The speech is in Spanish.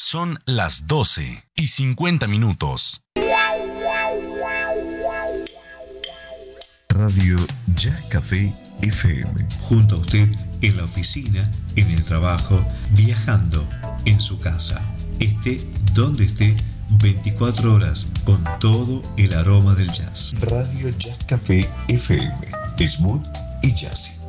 Son las 12:50. Radio Ya Café FM. Junto a usted en la oficina, en el trabajo, viajando, en su casa. Esté donde esté, 24 horas con todo el aroma del jazz. Radio Ya Café FM. Smooth y jazzy.